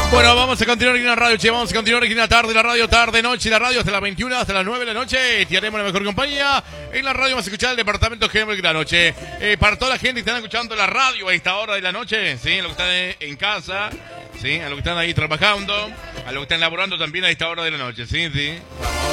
Bueno, vamos a continuar en la radio, che, vamos a continuar en la tarde, la radio tarde, noche, la radio hasta las 21, hasta las 9 de la noche. Te haremos la mejor compañía. En la radio vamos a escuchar el departamento general de la noche. Para toda la gente que están escuchando la radio a esta hora de la noche, sí, a los que están en casa, sí, a los que están ahí trabajando, a los que están laborando también a esta hora de la noche, sí, sí.